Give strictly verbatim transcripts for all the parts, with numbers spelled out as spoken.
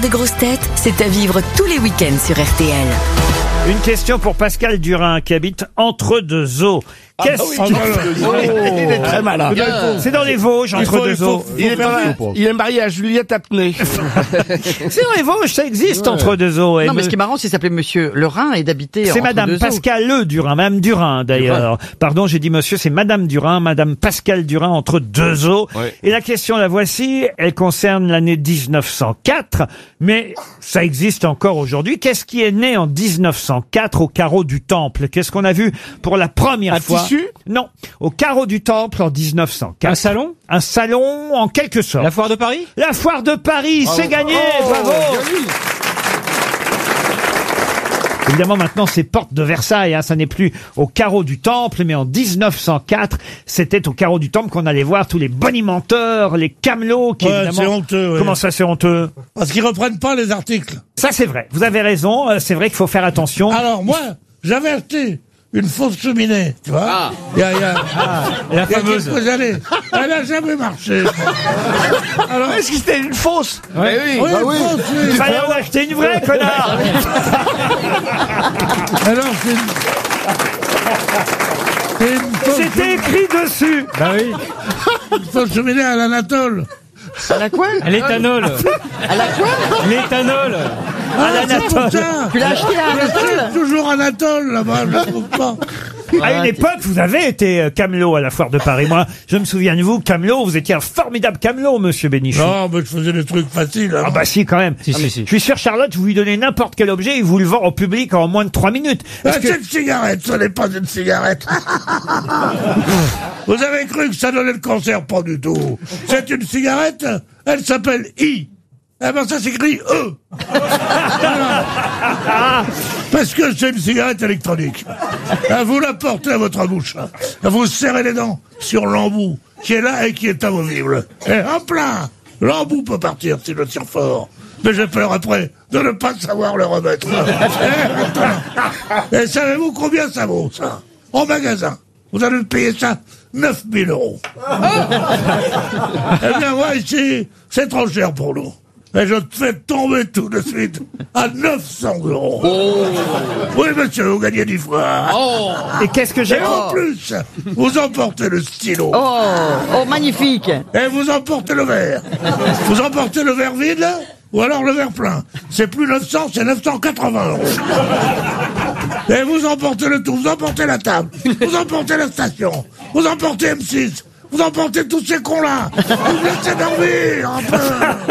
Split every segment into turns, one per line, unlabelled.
Des grosses têtes, c'est à vivre tous les week-ends sur R T L.
Une question pour Pascal Durin qui habite entre deux eaux.
Ah
Qu'est-ce
bah oui,
qui-
oh, il est très malin.
C'est dans les Vosges, entre
faut- il
deux
faut-
eaux.
Il est, pas- il est marié à Juliette Apnée.
C'est dans les Vosges, ça existe entre deux eaux. Et
Non, mais
me-
ce qui est marrant, c'est qu'il s'appelait Monsieur Lerin et d'habiter
C'est
entre
Madame
deux eaux.
Pascal Le Durin, Madame Durin d'ailleurs. Pardon, j'ai dit monsieur, c'est Madame Durin, Madame Pascal Durin entre deux eaux.
Ouais.
Et la question, la voici, elle concerne l'année dix-neuf cent quatre, mais ça existe encore aujourd'hui. Qu'est-ce qui est né en dix-neuf cent quatre au carreau du Temple? Qu'est-ce qu'on a vu pour la première
Un
fois?
tissu?
Non, au carreau du Temple en dix-neuf cent quatre.
Un salon?
Un salon en quelque sorte.
La foire de Paris?
La foire de Paris, c'est gagné,
Oh,
bravo. Évidemment, maintenant, c'est porte de Versailles. Hein, ça n'est plus au carreau du Temple, mais en dix-neuf cent quatre, c'était au carreau du Temple qu'on allait voir tous les bonimenteurs, les camelots. Qui,
Ouais,
évidemment...
c'est honteux, ouais.
Comment ça, c'est honteux?
Parce qu'ils reprennent pas les articles.
Ça, c'est vrai. Vous avez raison. euh, C'est vrai qu'il faut faire attention.
Alors moi, j'avais acheté une fausse cheminée, tu vois. Il y a, il y a,
La
il y a
fameuse.
quelques années. Elle a jamais marché. Alors,
Est-ce que c'était une fausse?
Ouais.
Eh
oui,
bah oui.
fausse, oui.
Il fallait en acheter une vraie, connard.
Alors c'est une... c'est une fausse,
C'était écrit dessus.
Bah oui.
une fausse cheminée à l'anatole.
À la quoi?
À l'éthanol.
À la quoi?
L'éthanol.
Ah,
l'anatole.
c'est pour ça.
Tu l'as acheté à
Je
Anatole?
cherche toujours Anatole là-bas, je ne trouve pas.
À une époque, vous avez été euh, camelot à la foire de Paris. Moi, je me souviens de vous, camelot. Vous étiez un formidable camelot, monsieur Bénichou.
Non, mais je faisais des trucs faciles. hein.
Ah bah si, quand même.
Si, si, si.
Je suis sûr, Charlotte, vous lui donnez n'importe quel objet, il vous le vend au public en moins de trois minutes.
Ah,
Est-ce que-
c'est une cigarette, ce n'est pas une cigarette. Vous avez cru que ça donnait le cancer? Pas du tout. C'est une cigarette, elle s'appelle I. Eh ben ça s'écrit E. Voilà. Parce que c'est une cigarette électronique. Ah, vous la portez à votre bouche. Ah, vous serrez les dents sur l'embout qui est là et qui est amovible. Et hop là, l'embout peut partir si je tire fort. Mais j'ai peur après de ne pas savoir le remettre. Eh, attends. Et savez-vous combien ça vaut, ça? En magasin. Vous allez me payer ça neuf mille euros. Eh bien, moi, ici, c'est trop cher pour nous. Et je te fais tomber tout de suite à neuf cents euros. Oui, monsieur, vous gagnez dix fois.
Et qu'est-ce que
Et
j'ai
en plus, vous emportez le stylo.
Oh, oh, magnifique.
Et vous emportez le verre. Vous emportez le verre vide, ou alors le verre plein. C'est plus neuf cents, c'est neuf cent quatre-vingts euros. Et vous emportez le tout, vous emportez la table, vous emportez la station, vous emportez M six, vous emportez tous ces cons-là. Vous me laissez dormir un peu.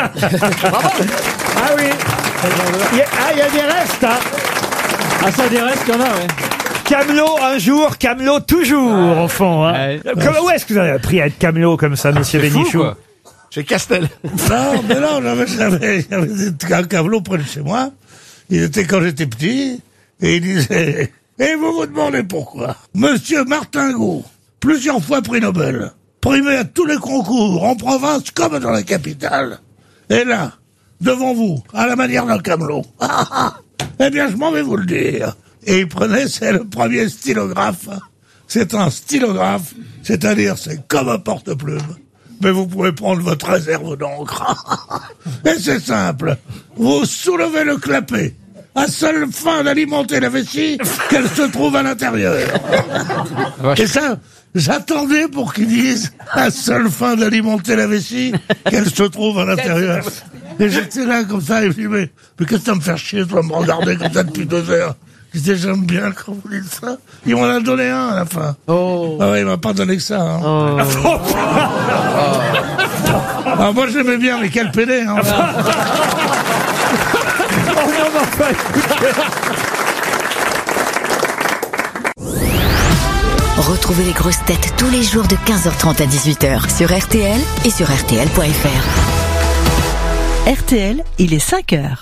Ah oui. Il y a, ah, il y a des restes, hein.
Ah, ça, des restes, qu'il y en a, ouais.
Camelot un jour, camelot toujours, au fond. Hein.
Ouais.
Euh, Comment, où est-ce que vous avez appris à être camelot comme ça, monsieur
C'est fou,
Bénichou?
quoi.
Chez Castel.
Non, mais non, j'avais, j'avais, j'avais un camelot près de chez moi. Il était quand j'étais petit, et il disait, et vous vous demandez pourquoi. Monsieur Martingot, plusieurs fois prix Nobel, primé à tous les concours, en province comme dans la capitale. Et là, devant vous, à la manière d'un camelot. Ah, ah, eh bien, je m'en vais vous le dire. Et il prenait, c'est le premier stylographe. C'est un stylographe, c'est-à-dire c'est comme un porte-plume. Mais vous pouvez prendre votre réserve d'encre. Et c'est simple. Vous soulevez le clapet, à seule fin d'alimenter la vessie qu'elle se trouve à l'intérieur. Et ça, j'attendais pour qu'ils disent à seule fin d'alimenter la vessie qu'elle se trouve à l'intérieur. Et j'étais là comme ça, et je me dis, mais, mais qu'est-ce que ça me fait chier, toi, me regarder comme ça depuis deux heures? Je disais, j'aime bien quand vous dites ça. Il m'en a donné un à la fin.
Oh.
Ah ouais, il m'a pas donné que ça. Hein. Ah, moi j'aimais bien, mais quel pédé. Hein.
Retrouvez les grosses têtes tous les jours de quinze heures trente à dix-huit heures sur R T L et sur R T L point F R.
R T L, il est cinq heures.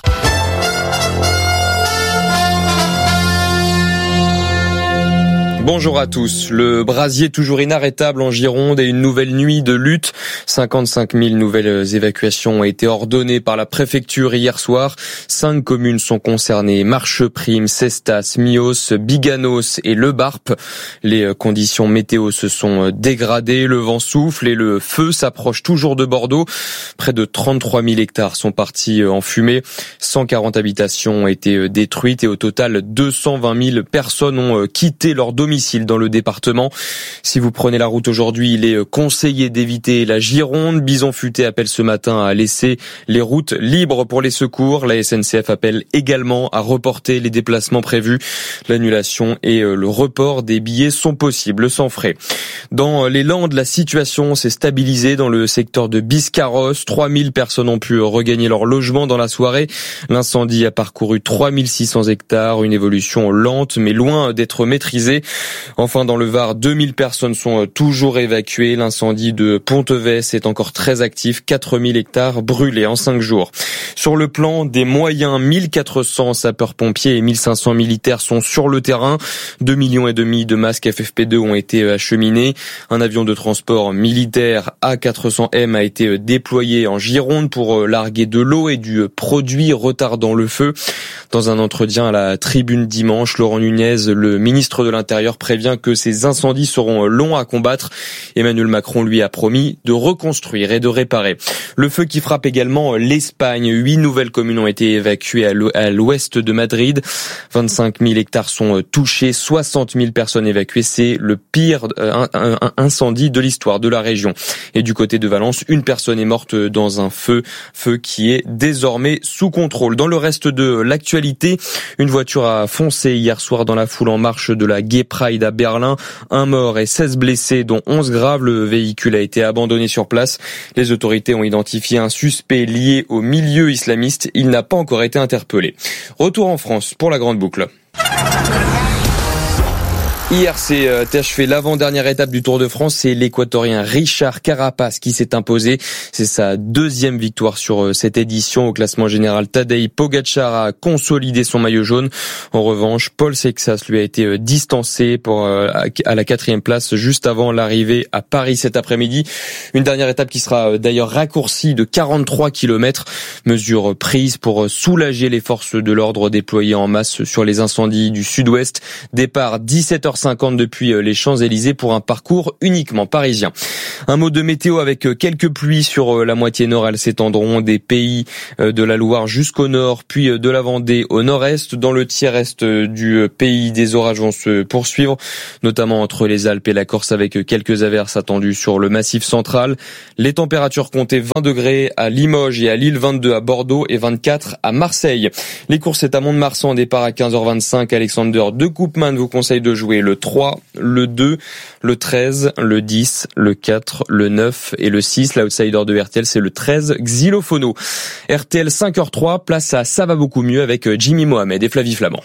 Bonjour à tous. Le brasier toujours inarrêtable en Gironde et une nouvelle nuit de lutte. cinquante-cinq mille nouvelles évacuations ont été ordonnées par la préfecture hier soir. Cinq communes sont concernées. Marcheprime, Cestas, Mios, Biganos et Le Barp. Les conditions météo se sont dégradées. Le vent souffle et le feu s'approche toujours de Bordeaux. Près de trente-trois mille hectares sont partis en fumée. cent quarante habitations ont été détruites et au total deux cent vingt mille personnes ont quitté leur domicile dans le département. Si vous prenez la route aujourd'hui, il est conseillé d'éviter la Gironde. Bison Futé appelle ce matin à laisser les routes libres pour les secours. La S N C F appelle également à reporter les déplacements prévus. L'annulation et le report des billets sont possibles sans frais. Dans les Landes, la situation s'est stabilisée dans le secteur de Biscarrosse. trois mille personnes ont pu regagner leur logement dans la soirée. L'incendie a parcouru trois mille six cents hectares, une évolution lente mais loin d'être maîtrisée. Enfin, dans le Var, deux mille personnes sont toujours évacuées. L'incendie de Pontevès est encore très actif. quatre mille hectares brûlés en cinq jours. Sur le plan des moyens, mille quatre cents sapeurs-pompiers et mille cinq cents militaires sont sur le terrain. deux millions et demi de masques F F P deux ont été acheminés. Un avion de transport militaire A quatre cents M a été déployé en Gironde pour larguer de l'eau et du produit retardant le feu. Dans un entretien à la Tribune dimanche, Laurent Nunez, le ministre de l'Intérieur, prévient que ces incendies seront longs à combattre. Emmanuel Macron lui a promis de reconstruire et de réparer. Le feu qui frappe également l'Espagne. Huit nouvelles communes ont été évacuées à l'ouest de Madrid. vingt-cinq mille hectares sont touchés, soixante mille personnes évacuées. C'est le pire incendie de l'histoire de la région. Et du côté de Valence, une personne est morte dans un feu, feu qui est désormais sous contrôle. Dans le reste de l'actualité, une voiture a foncé hier soir dans la foule en marche de la Gay Pride à Berlin. Un mort et seize blessés, dont onze graves. Le véhicule a été abandonné sur place. Les autorités ont identifié un suspect lié au milieu islamiste. Il n'a pas encore été interpellé. Retour en France pour la grande boucle. Hier s'est achevé l'avant-dernière étape du Tour de France. C'est l'Équatorien Richard Carapaz qui s'est imposé. C'est sa deuxième victoire sur cette édition. Au classement général, Tadej Pogačar a consolidé son maillot jaune. En revanche, Paul Sexas lui a été distancé pour à la quatrième place juste avant l'arrivée à Paris cet après-midi. Une dernière étape qui sera d'ailleurs raccourcie de quarante-trois kilomètres. Mesure prise pour soulager les forces de l'ordre déployées en masse sur les incendies du sud-ouest. Départ dix-sept heures cinquante depuis les Champs-Élysées pour un parcours uniquement parisien. Un mot de météo avec quelques pluies sur la moitié nord. Elles s'étendront des pays de la Loire jusqu'au nord, puis de la Vendée au nord-est. Dans le tiers-est du pays, des orages vont se poursuivre, notamment entre les Alpes et la Corse avec quelques averses attendues sur le massif central. Les températures comptaient vingt degrés à Limoges et à Lille, vingt-deux à Bordeaux et vingt-quatre à Marseille. Les courses, c'est à Mont-de-Marsan, départ à quinze heures vingt-cinq. Alexander de Koopman vous conseille de jouer le trois, le deux, le treize, le dix, le quatre, le neuf et le six. L'outsider de R T L, c'est le treize, Xylophono. R T L cinq heures trois, place à Ça va beaucoup mieux avec Jimmy Mohamed et Flavie Flamand.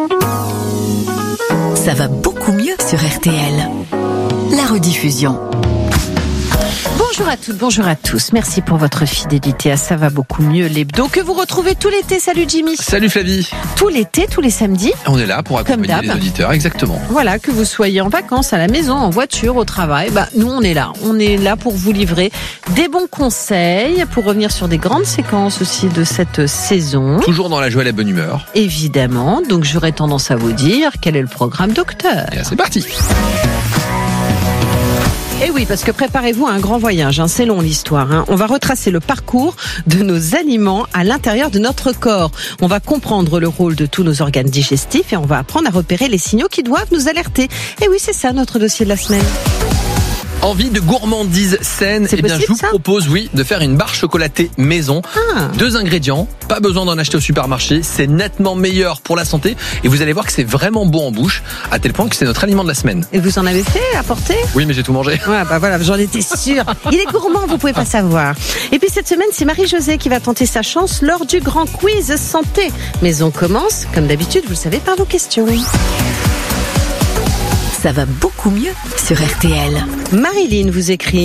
Ça va beaucoup mieux sur R T L. La rediffusion.
Bonjour à toutes, bonjour à tous. Merci pour votre fidélité à Ça va beaucoup mieux, l'hebdo que vous retrouvez tout l'été. Salut Jimmy.
Salut Flavie.
Tout l'été, tous les samedis.
On est là pour accompagner les auditeurs, exactement.
Voilà, que vous soyez en vacances, à la maison, en voiture, au travail, bah nous on est là. On est là pour vous livrer des bons conseils, pour revenir sur des grandes séquences aussi de cette saison.
Toujours dans la joie et la bonne humeur.
Évidemment, donc j'aurais tendance à vous dire quel est le programme docteur.
Et là, c'est parti.
Et oui, parce que préparez-vous à un grand voyage, hein, c'est long l'histoire. Hein. On va retracer le parcours de nos aliments à l'intérieur de notre corps. On va comprendre le rôle de tous nos organes digestifs et on va apprendre à repérer les signaux qui doivent nous alerter. Et oui, c'est ça notre dossier de la semaine.
Envie de gourmandise saine,
c'est
eh bien
possible,
je vous
ça
propose oui de faire une barre chocolatée maison.
Ah.
Deux ingrédients, pas besoin d'en acheter au supermarché, c'est nettement meilleur pour la santé et vous allez voir que c'est vraiment bon en bouche, à tel point que c'est notre aliment de la semaine.
Et vous en avez fait, apporté ?
Oui, mais j'ai tout mangé.
Ouais, bah voilà, j'en étais sûre. Il est gourmand, vous pouvez pas savoir. Et puis cette semaine, c'est Marie-Josée qui va tenter sa chance lors du grand quiz santé. Mais on commence, comme d'habitude, vous le savez, par vos questions.
Ça va beaucoup mieux sur R T L.
Marilyn vous écrit.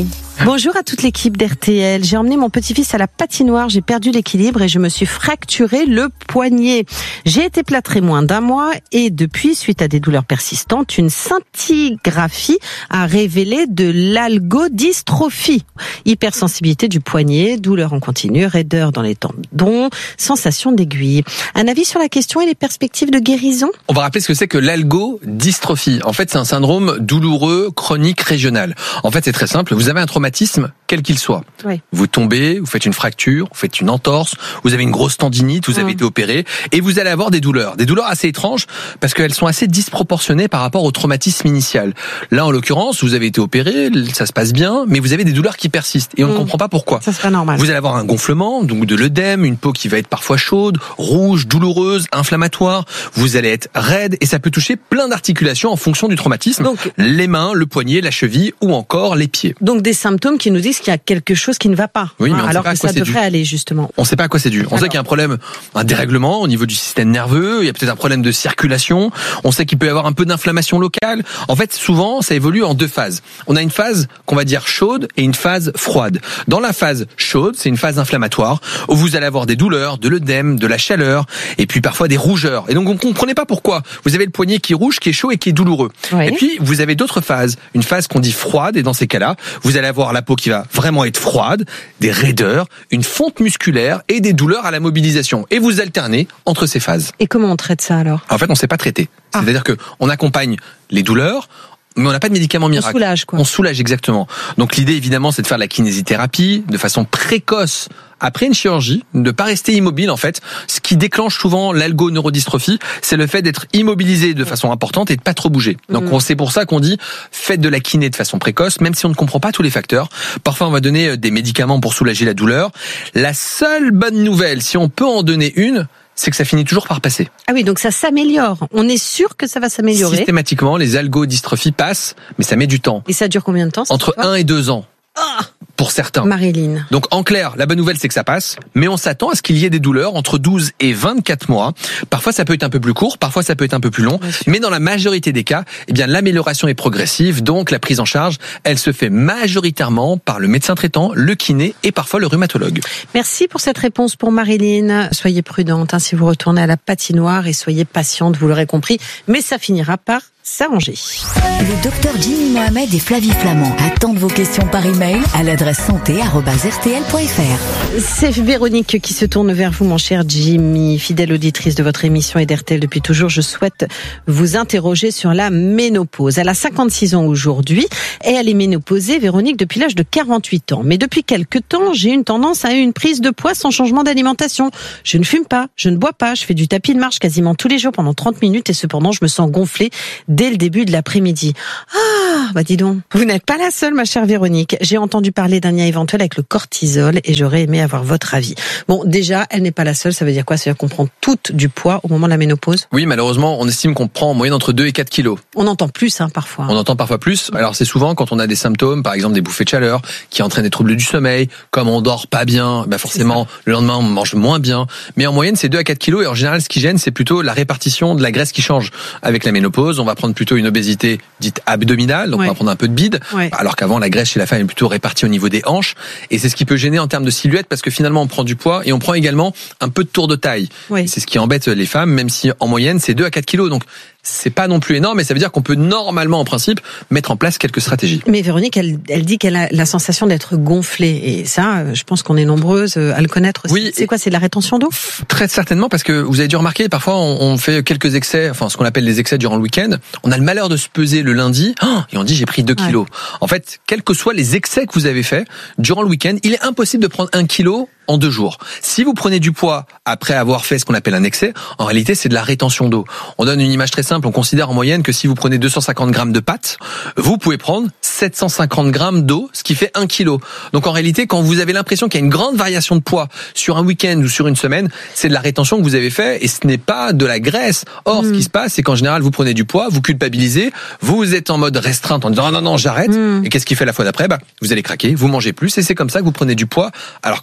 Bonjour à toute l'équipe d'R T L. J'ai emmené mon petit-fils à la patinoire, j'ai perdu l'équilibre et je me suis fracturé le poignet. J'ai été plâtré moins d'un mois et depuis, suite à des douleurs persistantes, une scintigraphie a révélé de l'algodystrophie. Hypersensibilité du poignet, douleur en continu, raideur dans les tendons, sensation d'aiguille. Un avis sur la question et les perspectives de guérison ?
On va rappeler ce que c'est que l'algodystrophie. En fait, c'est un syndrome douloureux, chronique, régional. En fait, c'est très simple. Vous avez un traumatisme, quel qu'il soit.
Oui.
Vous tombez, vous faites une fracture, vous faites une entorse, vous avez une grosse tendinite, vous avez
Mmh.
été opéré, et vous allez avoir des douleurs. Des douleurs assez étranges, parce qu'elles sont assez disproportionnées par rapport au traumatisme initial. Là, en l'occurrence, vous avez été opéré, ça se passe bien, mais vous avez des douleurs qui persistent, et on
Mmh.
ne comprend pas pourquoi.
Ça, c'est pas normal.
Vous allez avoir un gonflement, donc de l'œdème, une peau qui va être parfois chaude, rouge, douloureuse, inflammatoire. Vous allez être raide, et ça peut toucher plein d'articulations en fonction du traumatisme.
Donc-
les mains, le poignet, la cheville, ou encore les pieds.
Donc des symptômes qui nous disent qu'il y a quelque chose qui ne va pas.
Oui, mais on ne sait
alors
pas à
que
quoi
ça
c'est
devrait
dû.
aller justement.
On ne sait pas à quoi c'est dû. On
Alors.
sait qu'il y a un problème, un dérèglement au niveau du système nerveux, il y a peut-être un problème de circulation, on sait qu'il peut y avoir un peu d'inflammation locale. En fait, souvent, ça évolue en deux phases. On a une phase qu'on va dire chaude et une phase froide. Dans la phase chaude, c'est une phase inflammatoire où vous allez avoir des douleurs, de l'œdème, de la chaleur et puis parfois des rougeurs. Et donc, vous ne comprenez pas pourquoi. Vous avez le poignet qui est rouge, qui est chaud et qui est douloureux.
Oui.
Et puis, vous avez d'autres phases. Une phase qu'on dit froide et dans ces cas-là, vous allez avoir la peau qui va vraiment être froide, des raideurs, une fonte musculaire et des douleurs à la mobilisation. Et vous alternez entre ces phases.
Et comment on traite ça alors ?
En fait, on ne sait pas traiter.
Ah.
C'est-à-dire que on accompagne les douleurs, mais on n'a pas de médicaments
On
miracles.
soulage quoi.
On soulage exactement. Donc l'idée évidemment, c'est de faire de la kinésithérapie de façon précoce après une chirurgie, de pas rester immobile en fait. Ce qui déclenche souvent l'algoneurodystrophie, c'est le fait d'être immobilisé de façon importante et de pas trop bouger. Donc
Mhm.
c'est pour ça qu'on dit faites de la kiné de façon précoce, même si on ne comprend pas tous les facteurs. Parfois on va donner des médicaments pour soulager la douleur. La seule bonne nouvelle, si on peut en donner une, c'est que ça finit toujours par passer.
Ah oui, donc ça s'améliore. On est sûr que ça va s'améliorer.
Systématiquement, les algodystrophies passent, mais ça met du temps.
Et ça dure combien de temps cette
Entre
histoire
un et deux ans.
Ah
Pour certains.
Marilyn.
Donc en clair, la bonne nouvelle c'est que ça passe, mais on s'attend à ce qu'il y ait des douleurs entre douze et vingt-quatre mois. Parfois ça peut être un peu plus court, parfois ça peut être un peu plus long,
Bien sûr.
mais dans la majorité des cas, eh bien l'amélioration est progressive, donc la prise en charge, elle se fait majoritairement par le médecin traitant, le kiné et parfois le rhumatologue.
Merci pour cette réponse pour Marilyn. Soyez prudente hein, si vous retournez à la patinoire et soyez patiente, vous l'aurez compris, mais ça finira par s'arranger.
Le docteur Jimmy Mohamed et Flavie Flamand attendent vos questions par email à l'adresse santé arobase r t l point f r.
C'est Véronique qui se tourne vers vous, mon cher Jimmy, fidèle auditrice de votre émission et d'R T L depuis toujours. Je souhaite vous interroger sur la ménopause. Elle a cinquante-six ans aujourd'hui et elle est ménopausée, Véronique, depuis l'âge de quarante-huit ans. Mais depuis quelque temps, j'ai une tendance à une prise de poids sans changement d'alimentation. Je ne fume pas, je ne bois pas, je fais du tapis de marche quasiment tous les jours pendant trente minutes et cependant, je me sens gonflée dès le début de l'après-midi. Ah, bah dis donc, vous n'êtes pas la seule, ma chère Véronique. J'ai entendu parler d'un lien éventuel avec le cortisol et j'aurais aimé avoir votre avis. Bon, déjà, elle n'est pas la seule, ça veut dire quoi? Ça veut dire qu'on prend toutes du poids au moment de la ménopause?
Oui, malheureusement, on estime qu'on prend en moyenne entre deux et quatre kilos.
On entend plus, hein, parfois.
On entend parfois plus. Alors c'est souvent quand on a des symptômes, par exemple des bouffées de chaleur, qui entraînent des troubles du sommeil, comme on dort pas bien, bah forcément le lendemain on mange moins bien. Mais en moyenne c'est deux à quatre kilos et en général ce qui gêne c'est plutôt la répartition de la graisse qui change. Avec la ménopause, on va prendre plutôt une obésité dite abdominale, donc
Ouais.
on va prendre un peu de bide,
Ouais.
alors qu'avant la graisse chez la femme est plutôt répartie au niveau des hanches. Et c'est ce qui peut gêner en termes de silhouette parce que finalement on prend du poids et on prend également un peu de tour de taille.
Oui.
C'est ce qui embête les femmes, même si en moyenne c'est deux à quatre kilos. Donc c'est pas non plus énorme, mais ça veut dire qu'on peut normalement, en principe, mettre en place quelques stratégies.
Mais Véronique, elle, elle dit qu'elle a la sensation d'être gonflée. Et ça, euh, je pense qu'on est nombreuses à le connaître aussi.
Oui.
C'est quoi? C'est de la rétention d'eau?
Très certainement, parce que vous avez dû remarquer, parfois on, on fait quelques excès, enfin ce qu'on appelle les excès durant le week-end. On a le malheur de se peser le lundi, oh, et on dit j'ai pris deux
Ouais.
kilos. En fait, quels que soient les excès que vous avez faits durant le week-end, il est impossible de prendre un kilo en deux jours. Si vous prenez du poids après avoir fait ce qu'on appelle un excès, en réalité c'est de la rétention d'eau. On donne une image très simple, on considère en moyenne que si vous prenez deux cent cinquante grammes de pâtes, vous pouvez prendre sept cent cinquante grammes d'eau, ce qui fait un kilo. Donc en réalité, quand vous avez l'impression qu'il y a une grande variation de poids sur un week-end ou sur une semaine, c'est de la rétention que vous avez fait et ce n'est pas de la graisse. Or,
Mm.
ce qui se passe, c'est qu'en général, vous prenez du poids, vous culpabilisez, vous êtes en mode restreinte en disant ah non non j'arrête.
Mm.
Et qu'est-ce qui fait la fois d'après? Bah, vous allez craquer, vous mangez plus et c'est comme ça que vous prenez du poids. Alors qu'en vrai, il faut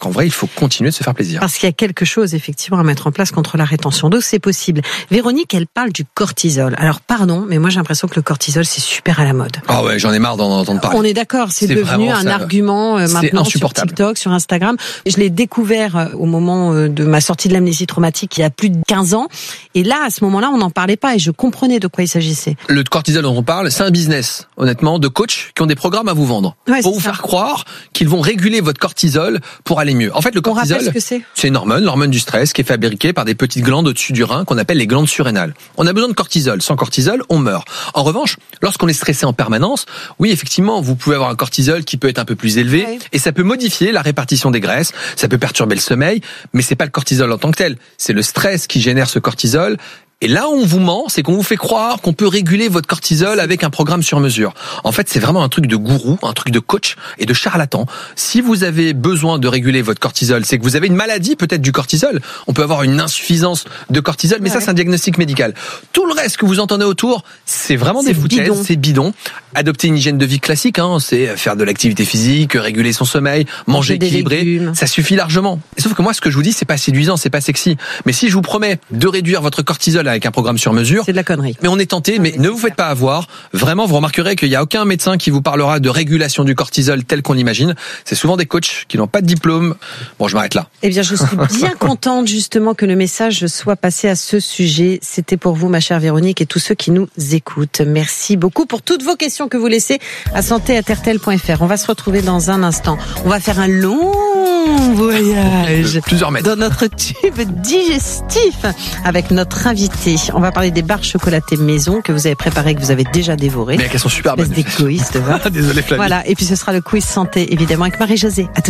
continuer de se faire plaisir.
Parce qu'il y a quelque chose, effectivement, à mettre en place contre la rétention d'eau, c'est possible. Véronique, elle parle du cortisol. Alors, pardon, mais moi, j'ai l'impression que le cortisol, c'est super à la mode.
Ah ouais, j'en ai marre d'en entendre parler.
On est d'accord, c'est,
C'est
devenu un
ça.
argument euh,
C'est
maintenant sur
insupportable.
TikTok, sur Instagram. Je l'ai découvert euh, au moment euh, de ma sortie de l'amnésie traumatique il y a plus de quinze ans. Et là, à ce moment-là, on n'en parlait pas et je comprenais de quoi il s'agissait.
Le cortisol dont on parle, c'est un business, honnêtement, de coachs qui ont des programmes à vous vendre.
Ouais,
pour
c'est
vous
ça.
faire croire qu'ils vont réguler votre cortisol pour aller mieux. En fait, le
On rappelle
cortisol,
ce que c'est.
c'est une hormone, l'hormone du stress, qui est fabriquée par des petites glandes au-dessus du rein qu'on appelle les glandes surrénales. On a besoin de cortisol. Sans cortisol, on meurt. En revanche, lorsqu'on est stressé en permanence, oui, effectivement, vous pouvez avoir un cortisol qui peut être un peu plus élevé
Ouais.
et ça peut modifier la répartition des graisses, ça peut perturber le sommeil, mais c'est pas le cortisol en tant que tel. C'est le stress qui génère ce cortisol. Et là où on vous ment, c'est qu'on vous fait croire qu'on peut réguler votre cortisol avec un programme sur mesure. En fait, c'est vraiment un truc de gourou, un truc de coach et de charlatan. Si vous avez besoin de réguler votre cortisol, c'est que vous avez une maladie peut-être du cortisol. On peut avoir une insuffisance de cortisol, mais
Ouais.
ça, c'est un diagnostic médical. Tout le reste que vous entendez autour, c'est vraiment
C'est
des foutaises,
bidon.
c'est bidon. Adopter une hygiène de vie classique, hein, c'est faire de l'activité physique, réguler son sommeil, manger
Manger des
équilibré.
légumes.
Ça suffit largement. Sauf que moi, ce que je vous dis, c'est pas séduisant, c'est pas sexy. Mais si je vous promets de réduire votre cortisol avec un programme sur mesure,
C'est de la connerie.
mais on est tenté, mais ne vous faites pas avoir. Vraiment, vous remarquerez qu'il n'y a aucun médecin qui vous parlera de régulation du cortisol tel qu'on l'imagine. C'est souvent des coachs qui n'ont pas de diplôme. Bon, je m'arrête là.
Eh bien, je suis bien contente justement que le message soit passé à ce sujet. C'était pour vous, ma chère Véronique, et tous ceux qui nous écoutent. Merci beaucoup pour toutes vos questions que vous laissez à santé arobase r t l point f r. On va se retrouver dans un instant. On va faire un long voyage
Plusieurs mètres.
dans notre tube digestif avec notre invité. On va parler des barres chocolatées maison que vous avez préparées, que vous avez déjà dévorées.
Mais qu'elles sont super bonnes.
Espèce d'égoïste, va.
Désolé, Flavie.
Voilà. Et puis ce sera le quiz santé, évidemment, avec Marie-Josée. À tout